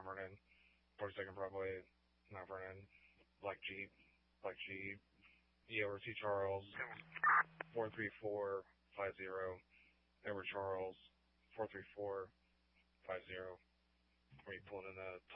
Vernon, 42nd Broadway, Mount Vernon, Black Jeep, EORT Charles, 43450, Edward Charles, 43450. Are you pulling in a